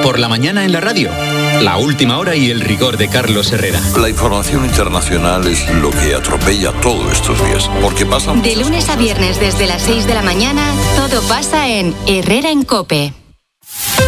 Por la mañana en la radio, la última hora y el rigor de Carlos Herrera. La información internacional es lo que atropella todo estos días, porque pasan... De lunes a viernes desde las 6 de la mañana, todo pasa en Herrera en COPE.